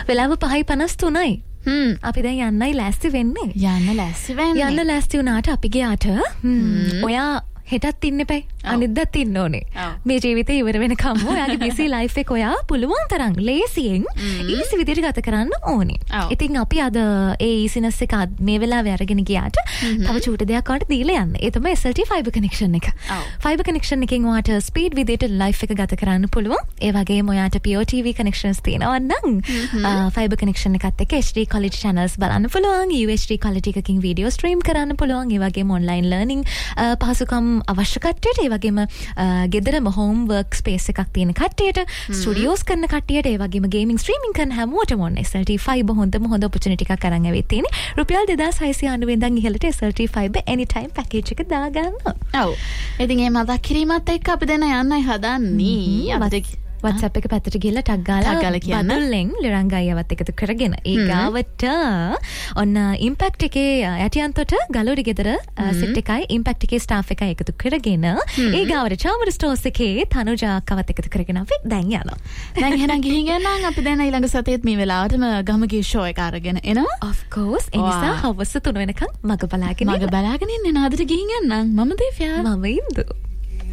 වෙලාව 5:53යි. අපි දැන් යන්නයි ලෑස්ති වෙන්නේ. යන්න ලෑස්ති වුණාට අපි ගියාට ඔයා හෙටත් ඉන්න එපයි. අනිද්දාත් ඉන්න ඕනේ. මේ ජීවිතේ ඉවර වෙනකම් ඔයාගේ බිසි ලයිෆ් එක ඔයා පුළුවන් තරම් ලේසියෙන් ඊසි විදිහට ගත කරන්න ඕනේ. ඉතින් අපි අද ඒ ඊසිනස් එක මේ වෙලාවේ අරගෙන ගියාට තව චූට දෙයක් වලට දීලා යන්න. ඒ තමයි SLT fiber connection එක. fiber connection එකෙන් ඔයාට ස්පීඩ් විදිහට ලයිෆ් එක ගත කරන්න පුළුවන්. ඒ වගේම ඔයාට Pure TV connections තියෙනවා නම් fiber connection එකත් එක්ක HD quality channels බලන්න පුළුවන්. UHD quality එකකින් video stream කරන්න පුළුවන්. ඒ වගේම online learning පහසුකම් අවශ්‍ය කට්ටියට, ඒ වගේම ගෙදරම හෝම් වර්ක් ස්පේස් එකක් තියෙන කට්ටියට, ස්ටුඩියෝස් කරන කට්ටියට, ඒ වගේම ගේමින් ස්ට්‍රීමින් කරන හැමෝටම ඕන SLT fiber හොඳ ඔපචුනිටි එකක් අරන් ඇවිත් තියෙන්නේ. රුපියල් 2690 ඉඳන් ඉහළට SLT fiber anytime package එක දාගන්න. ඔව්. ඉතින් මේ මතක් කිරීමත් එක්ක අපි දැන් යන්නයි හදන්නේ. WhatsApp එක පැත්තට ගිහලා ටග් ගාලා බදුල්ලෙන් ලිරංගායවත් එකතු කරගෙන ඒ ගාවට ඔන්න ඉම්පැක්ට් එකේ යටියන්තොට ගලෝරි ගෙදර සෙට් එකයි ඉම්පැක්ට් එකේ ස්ටාෆ් එකයි එකතු කරගෙන ඒ ගාවට චාමර ස්ටෝර්ස් එකේ තනුජා අක්කවත් එකතු කරගෙන අපි දැන් යනවා. දැන් එහෙනම් ගිහින් යනවා. අපි දැන් ඊළඟ සතියේත් මේ වෙලාවටම ගමගේ ෂෝ එක අරගෙන එනවා. of course. ඒ නිසා හවස 3 වෙනකන් මග බලාගෙන ඉන්න නාදට ගිහින් යන්නම්. මම දේව්‍යා. මම ඉන්දු.